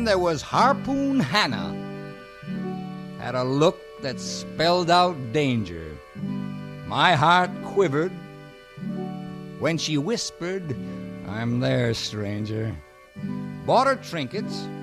there was Harpoon Hannah. Had a look that spelled out danger. My heart quivered when she whispered, "I'm there, stranger." Bought her trinkets,